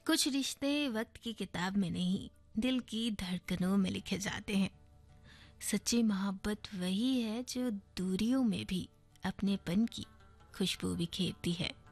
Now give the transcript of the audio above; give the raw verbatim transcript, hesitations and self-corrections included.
कुछ रिश्ते वक्त की किताब में नहीं, दिल की धड़कनों में लिखे जाते हैं। सच्ची मोहब्बत वही है जो दूरियों में भी अपनेपन की खुशबू बिखेरती है।